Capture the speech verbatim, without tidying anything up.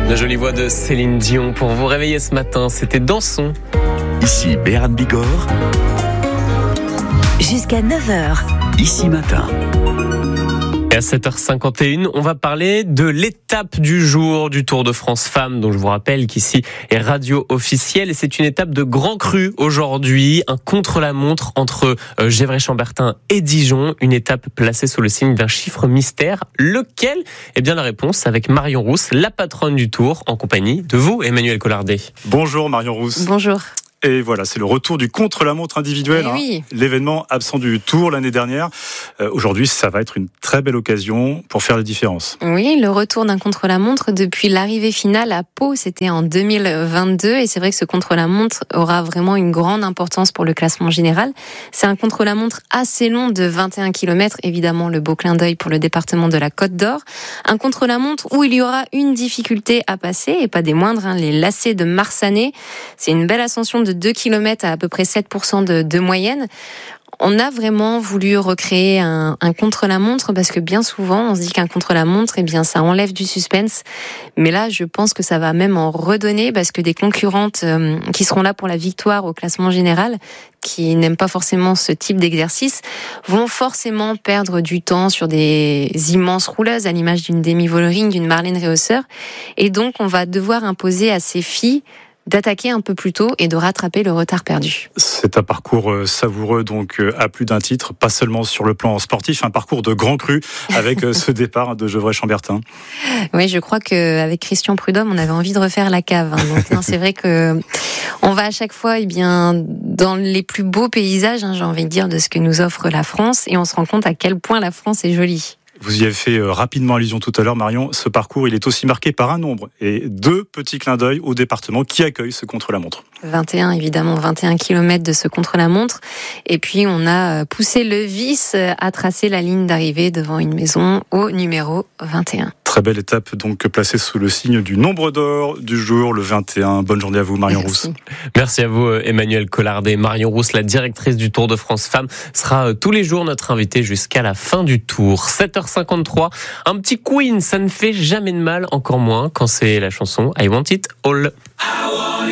La jolie voix de Céline Dion pour vous réveiller ce matin, c'était Dansons. Ici Béran Bigorre. Jusqu'à neuf heures. Ici Matin. Et à sept heures cinquante et une, on va parler de l'étape du jour du Tour de France Femmes, dont je vous rappelle qu'ici est radio officielle. Et c'est une étape de grand cru aujourd'hui, un contre-la-montre entre Gevrey-Chambertin et Dijon. Une étape placée sous le signe d'un chiffre mystère. Lequel ? Eh bien la réponse avec Marion Rousse, la patronne du Tour, en compagnie de vous, Emmanuel Collardet. Bonjour Marion Rousse. Bonjour. Et voilà, c'est le retour du contre-la-montre individuel, eh oui. hein, l'événement absent du Tour l'année dernière. Euh, aujourd'hui, ça va être une très belle occasion pour faire la différence. Oui, le retour d'un contre-la-montre depuis l'arrivée finale à Pau, c'était en deux mille vingt-deux. Et c'est vrai que ce contre-la-montre aura vraiment une grande importance pour le classement général. C'est un contre-la-montre assez long de vingt et un kilomètres, évidemment le beau clin d'œil pour le département de la Côte d'Or. Un contre-la-montre où il y aura une difficulté à passer, et pas des moindres, hein, les lacets de Marsanais. C'est une belle ascension de deux kilomètres à à peu près sept pour cent de, de moyenne. On a vraiment voulu recréer un, un contre-la-montre parce que bien souvent, on se dit qu'un contre-la-montre, eh bien, ça enlève du suspense. Mais là, je pense que ça va même en redonner parce que des concurrentes euh, qui seront là pour la victoire au classement général, qui n'aiment pas forcément ce type d'exercice, vont forcément perdre du temps sur des immenses rouleuses à l'image d'une Demi Vollering, d'une Marlène Réhausseur. Et donc, on va devoir imposer à ces filles d'attaquer un peu plus tôt et de rattraper le retard perdu. C'est un parcours savoureux, donc à plus d'un titre, pas seulement sur le plan sportif, un parcours de grand cru avec ce départ de Gevrey-Chambertin. Oui, je crois qu'avec Christian Prudhomme, on avait envie de refaire la cave. Hein. Donc, non, c'est vrai que on va à chaque fois, eh bien, dans les plus beaux paysages, hein, j'ai envie de dire, de ce que nous offre la France, et on se rend compte à quel point la France est jolie. Vous y avez fait rapidement allusion tout à l'heure, Marion. Ce parcours, il est aussi marqué par un nombre et deux petits clins d'œil au département qui accueille ce contre-la-montre. vingt et un, évidemment, vingt et un kilomètres de ce contre-la-montre. Et puis, on a poussé le vice à tracer la ligne d'arrivée devant une maison au numéro vingt et un. Très belle étape, donc, placée sous le signe du nombre d'or du jour, le vingt et un. Bonne journée à vous, Marion Merci. Rousse. Merci à vous, Emmanuel Collardet. Marion Rousse, la directrice du Tour de France Femmes, sera tous les jours notre invitée jusqu'à la fin du Tour. sept heures cinquante-trois, un petit Queen, ça ne fait jamais de mal, encore moins quand c'est la chanson I Want It All.